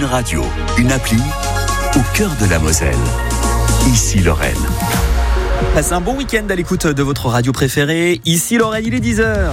Radio, une appli au cœur de la Moselle. Ici Lorraine. Passez un bon week-end à l'écoute de votre radio préférée. Ici Lorraine, il est 10h.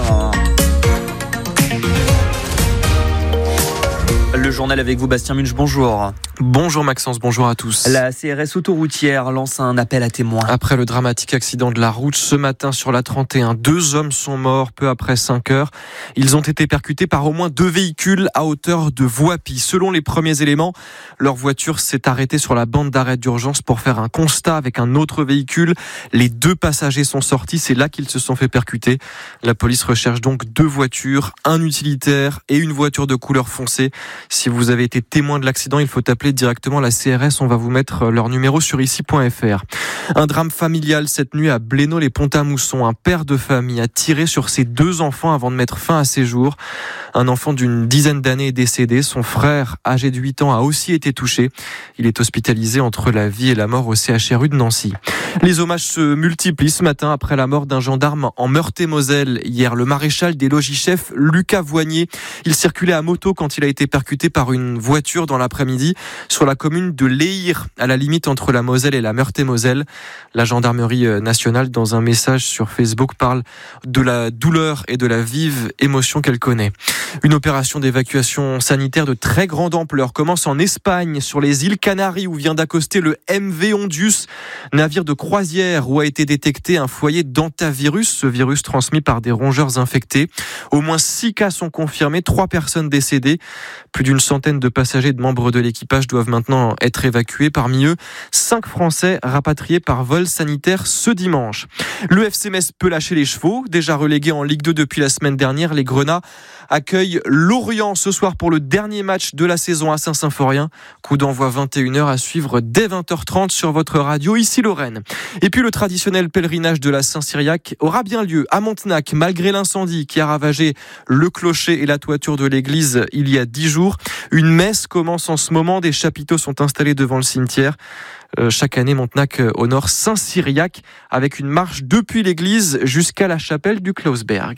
Le journal avec vous, Bastien Munch, bonjour. Bonjour Maxence, bonjour à tous. La CRS autoroutière lance un appel à témoins. Après le dramatique accident de la route ce matin sur la 31, 2 hommes sont morts peu après 5 heures. Ils ont été percutés par au moins 2 véhicules à hauteur de Voipy. Selon les premiers éléments, leur voiture s'est arrêtée sur la bande d'arrêt d'urgence pour faire un constat avec un autre véhicule. Les 2 passagers sont sortis, c'est là qu'ils se sont fait percuter. La police recherche donc 2 voitures, un utilitaire et une voiture de couleur foncée. Si vous avez été témoin de l'accident, il faut appeler directement la CRS. On va vous mettre leur numéro sur ici.fr. Un drame familial cette nuit à Blénaud-les-Pont-à-Mousson. Un père de famille a tiré sur ses 2 enfants avant de mettre fin à ses jours. Un enfant d'une dizaine d'années est décédé. Son frère, âgé de 8 ans, a aussi été touché. Il est hospitalisé entre la vie et la mort au CHRU de Nancy. Les hommages se multiplient ce matin après la mort d'un gendarme en Meurthe-et-Moselle. Hier, le maréchal des logis-chefs, Lucas Voignier, il circulait à moto quand il a été percuté par une voiture dans l'après-midi sur la commune de Léhir, à la limite entre la Moselle et la Meurthe-et-Moselle. La gendarmerie nationale, dans un message sur Facebook, parle de la douleur et de la vive émotion qu'elle connaît. Une opération d'évacuation sanitaire de très grande ampleur commence en Espagne, sur les îles Canaries, où vient d'accoster le MV Ondius, navire de croisière où a été détecté un foyer d'hantavirus, ce virus transmis par des rongeurs infectés. Au moins 6 cas sont confirmés, 3 personnes décédées. Plus d'une centaine de passagers et de membres de l'équipage doivent maintenant être évacués. Parmi eux, 5 Français rapatriés par vol sanitaire ce dimanche. Le FC Metz peut lâcher les chevaux. Déjà relégué en Ligue 2 depuis la semaine dernière, les Grenats accueillent Lorient ce soir pour le dernier match de la saison à Saint-Symphorien. Coup d'envoi 21h à suivre dès 20h30 sur votre radio, ici Lorraine. Et puis le traditionnel pèlerinage de la Saint-Cyriaque aura bien lieu à Montenac, malgré l'incendie qui a ravagé le clocher et la toiture de l'église il y a 10 jours. Une messe commence en ce moment, des chapiteaux sont installés devant le cimetière. Chaque année, Montenac honore Saint-Cyriaque avec une marche depuis l'église jusqu'à la chapelle du Klausberg.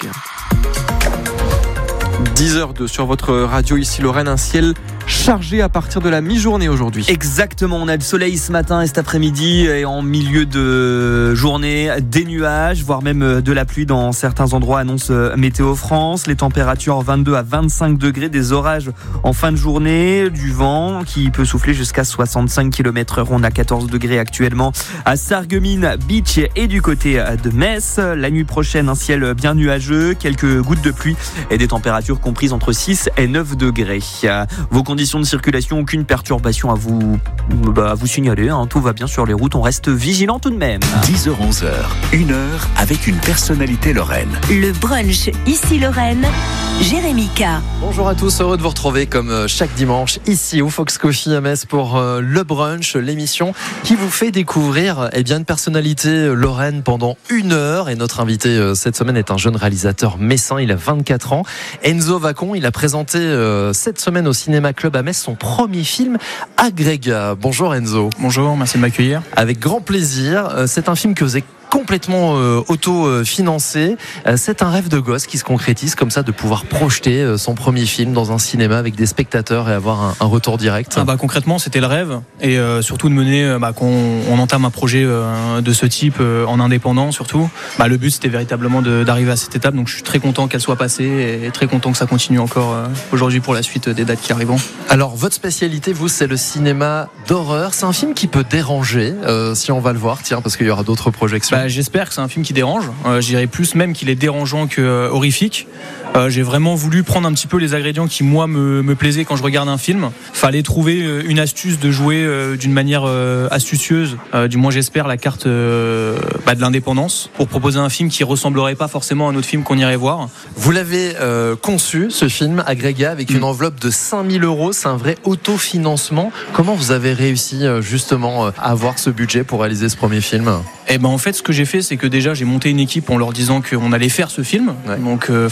10h02 sur votre radio, ici Lorraine, un ciel chargé à partir de la mi-journée aujourd'hui. Exactement, on a le soleil ce matin et cet après-midi, et en milieu de journée, des nuages, voire même de la pluie dans certains endroits, annonce Météo France. Les températures 22 à 25 degrés, des orages en fin de journée, du vent qui peut souffler jusqu'à 65 km/h. On a 14 degrés actuellement à Sarreguemines Beach et du côté de Metz. La nuit prochaine, un ciel bien nuageux, quelques gouttes de pluie et des températures comprises entre 6 et 9 degrés. Vos conditions de circulation, aucune perturbation à vous signaler, tout va bien sur les routes, on reste vigilant tout de même. 10h-11h, 1 heure avec une personnalité lorraine. Le brunch, ici Lorraine, Jérémy K. Bonjour à tous, heureux de vous retrouver comme chaque dimanche ici au Fox Coffee à Metz pour le brunch, l'émission qui vous fait découvrir une personnalité lorraine pendant 1 heure. Et notre invité cette semaine est un jeune réalisateur messin, il a 24 ans. Enzo Vacon, il a présenté cette semaine au Cinéma Club à Metz son premier film, Agrégat. Bonjour Enzo. Bonjour, merci de m'accueillir. Avec grand plaisir. C'est un film que vous avez complètement auto-financé. C'est un rêve de gosse qui se concrétise comme ça, de pouvoir projeter son premier film dans un cinéma avec des spectateurs et avoir un retour direct. Concrètement, c'était le rêve, et surtout de mener qu'on entame un projet de ce type en indépendant surtout. Le but c'était véritablement d'arriver à cette étape, donc je suis très content qu'elle soit passée et très content que ça continue encore aujourd'hui pour la suite des dates qui arriveront. Alors votre spécialité, vous, c'est le cinéma d'horreur. C'est un film qui peut déranger si on va le voir, parce qu'il y aura d'autres projections. J'espère que c'est un film qui dérange. Je dirais plus même qu'il est dérangeant que horrifique. J'ai vraiment voulu prendre un petit peu les ingrédients qui moi me plaisaient quand je regarde un film. Fallait trouver une astuce de jouer d'une manière astucieuse, du moins j'espère, la carte de l'indépendance, pour proposer un film qui ressemblerait pas forcément à un autre film qu'on irait voir. Vous l'avez conçu, ce film Agrégat, avec une enveloppe de 5 000 €. C'est un vrai autofinancement. Comment vous avez réussi justement à avoir ce budget pour réaliser ce premier film ? En fait, ce que j'ai fait, c'est que déjà j'ai monté une équipe en leur disant qu'on allait faire ce film. Ouais. Donc fallait déjà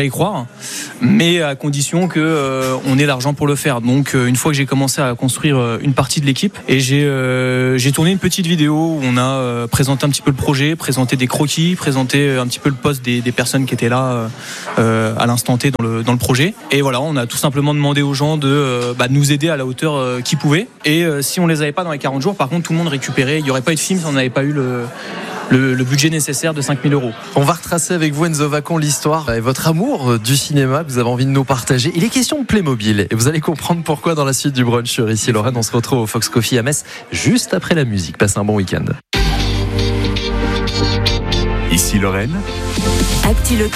y croire, mais à condition que on ait l'argent pour le faire. Donc une fois que j'ai commencé à construire une partie de l'équipe, et j'ai tourné une petite vidéo où on a présenté un petit peu le projet, présenté des croquis, présenté un petit peu le poste des personnes qui étaient là à l'instant T dans le projet. Et voilà, on a tout simplement demandé aux gens de nous aider à la hauteur qu'ils pouvaient. Et si on les avait pas dans les 40 jours, par contre tout le monde récupérait. Il n'y aurait pas eu de film si on n'avait pas eu le budget nécessaire de 5 000 €. On va retracer avec vous, Enzo Vacon, l'histoire et votre amour du cinéma que vous avez envie de nous partager. Il est question de Playmobil et vous allez comprendre pourquoi dans la suite du brunch sur Ici Lorraine. On se retrouve au Fox Coffee à Metz juste après la musique. Passez un bon week-end. Ici Lorraine. Actu locale.